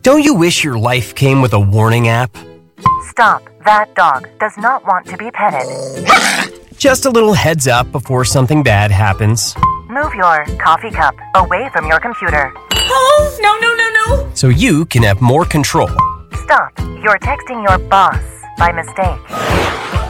Don't you wish your life came with a warning app? Stop. That dog does not want to be petted. Just a little heads up before something bad happens. Move your coffee cup away from your computer. Oh, no. So you can have more control. Stop. You're texting your boss by mistake.